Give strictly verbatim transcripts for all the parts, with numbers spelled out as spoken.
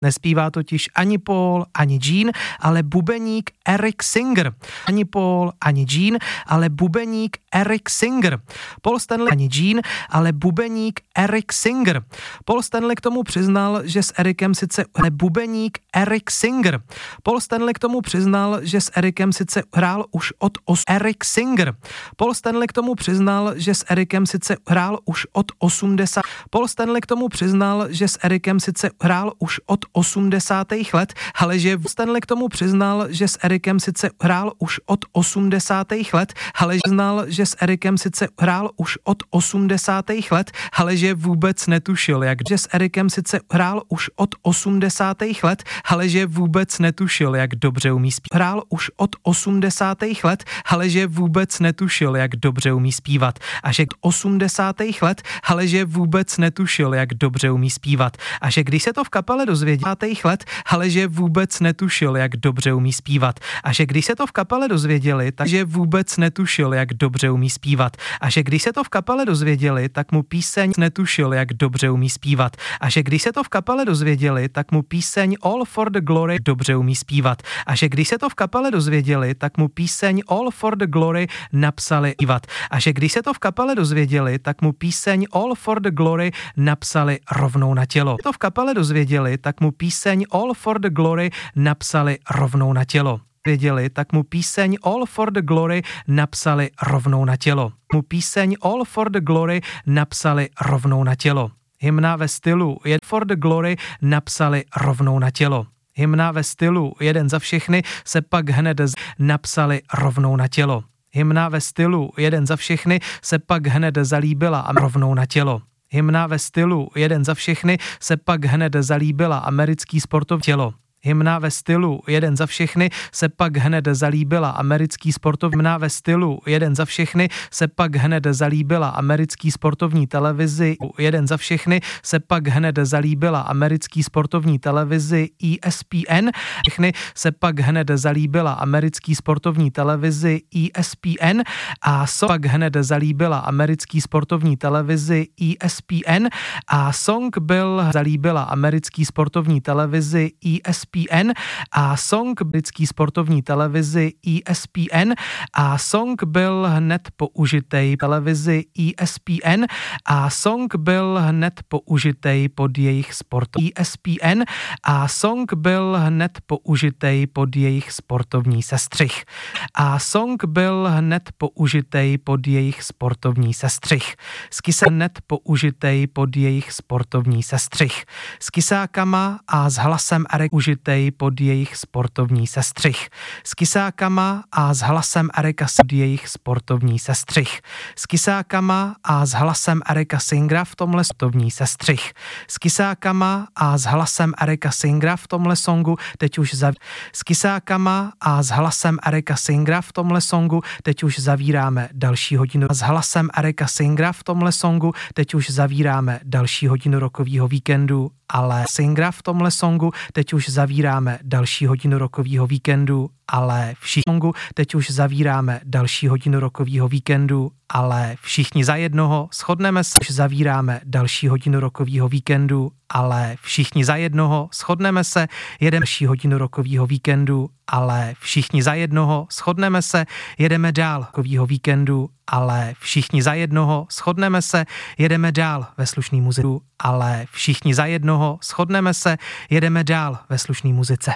Nespívá totiž ani Paul, ani Gene, ale bubeník Eric Singer. Ani Paul, ani Gene, ale bubeník Eric Singer. Paul Stanley ani Gene, ale bubeník Eric Singer. Paul Stanley k tomu přiznal, že s Ericem sice ale bubeník Eric Singer. Paul Stanley k tomu přiznal, že s Ericem sice hrál už od os Eric Singer. Paul Stanley k tomu přiznal, že s Ericem sice hrál už od osmdesátých Paul Stanley k tomu přiznal, že s Ericem sice hrál už od osmdesátých let, ale že Stanley k tomu přiznal, že s Ericem sice hrál už od osmdesátých let, ale že znal, že s Ericem sice hrál už od osmdesátých let, ale že vůbec netušil, jak že s Ericem sice hrál už od osmdesátých let, ale že vůbec netušil, jak dobře umí zpívat. Hrál už od osmdesátých let, ale že vůbec netušil, jak dobře umí zpívat. A že od osmdesátých let, ale že vůbec netušil, jak dobře umí zpívat. A že když se to v kapele dozvěděl let, ale že vůbec netušil, jak dobře umí zpívat. A že když se to v kapele dozvěděli, takže vůbec netušil, jak dobře umí zpívat. A že když se to v kapele dozvěděli, tak mu píseň netušil, jak dobře umí zpívat. A že když se to v kapele dozvěděli, tak mu píseň All for the Glory dobře umí zpívat. A že když se to v kapele dozvěděli, tak mu píseň All for the Glory napsali zpívat. A že když se to v kapele dozvěděli, tak mu píseň All for the Glory napsali rovnou na tělo. To v kapele dozvěděli, tak mu píseň All for the Glory napsali rovnou na tělo. Věděli, tak mu píseň All for the Glory napsali rovnou na tělo. Mu píseň All for the Glory napsali rovnou na tělo. Hymna ve stylu Jeden for the Glory napsali rovnou na tělo. Hymna ve stylu Jeden za všechny se pak hned napsali rovnou na tělo. Hymna ve stylu Jeden za všechny se pak hned zalíbila a rovnou na tělo. Hymna ve stylu Jeden za všechny se pak hned zalíbila americký sportovní tělo. Hymna ve stylu Jeden za všechny se pak hned zalíbila americký sportovní hymna ve stylu Jeden za všechny se pak hned zalíbila americký sportovní televizi Jeden za všechny se pak hned zalíbila americký sportovní televizi E S P N všechny se pak hned zalíbila americký sportovní televizi E S P N a song pak hned zalíbila americký sportovní televizi E S P N a song byl zalíbila americký sportovní televizi E S P N a song britský sportovní televizi E S P N a song byl hned použitej televizi E S P N a song byl hned použitej pod jejich sport E S P N a song byl hned použitej pod jejich sportovní sestřih a song byl hned použitej pod jejich sportovní sestřih. Skisa hned použitej pod jejich sportovní sestřih. S kysákama a s hlasem Eric užitej pod jejich sportovní sestřih. S kysákama a s hlasem Erika pod jejich sportovní sestřih. S kysákama a s hlasem Erika Singera v tomhle sportovní sestřih. S kysákama a s hlasem Erika Singera v tomhle songu teď už zav... S kysákama a s hlasem Erika Singera v tomhle songu teď už zavíráme další hodinu. S hlasem Erika Singera v tomhle songu teď už zavíráme další hodinu rokového víkendu, ale Singera v tomhle songu teď už zavíráme další hodinu rokového víkendu, ale všichni songu teď už zavíráme další hodinu rokového víkendu, ale všichni za jednoho shodneme se, už zavíráme další hodinu rokového víkendu, ale všichni za jednoho shodneme se, jedeme další hodinu rokového víkendu, ale všichni za jednoho shodneme se, jedeme dál rokového víkendu, ale všichni za jednoho shodneme se, jedeme dál ve slušný muziku, ale všichni za jednoho shodneme se, jedeme dál ve slušný muzice.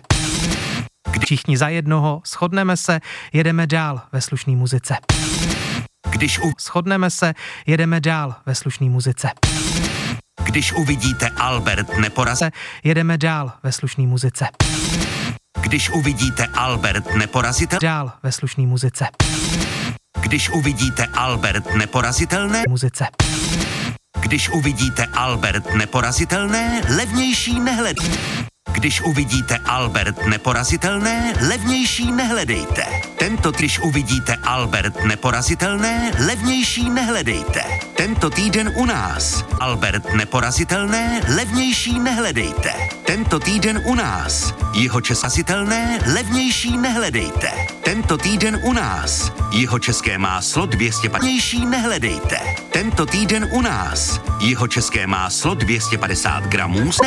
Všichni za jednoho shodneme se, jedeme dál ve slušný muzice. Když u... shodneme se, jedeme dál ve slušný muzice. Když uvidíte Albert Neporaze, jedeme dál ve slušný muzice. Když uvidíte Albert Neporazitel, dál ve slušný muzice. Když uvidíte Albert Neporazitelné, muzice. Když uvidíte Albert Neporazitelné, levnější nehled. Když uvidíte Albert Neporazitelné, levnější nehledejte. Tento když uvidíte Albert Neporazitelné, levnější nehledejte. Tento týden u nás. Albert Neporazitelné, levnější nehledejte. Tento týden u nás. Jihočeskazitelné, levnější nehledejte. Tento týden u nás. Jihočeské máslo dvě stě padesát nehledejte. Tento týden u nás. Jihočeské máslo dvě stě padesát gramů